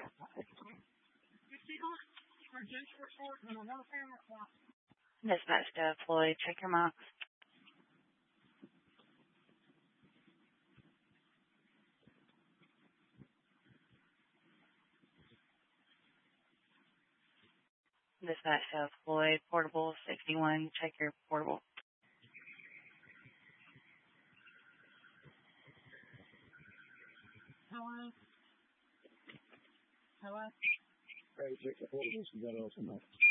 Dispatch to Floyd, check your marks. Dispatch to Floyd, portable 61, check your portable. Hello? Hey, check the portables. You got it also,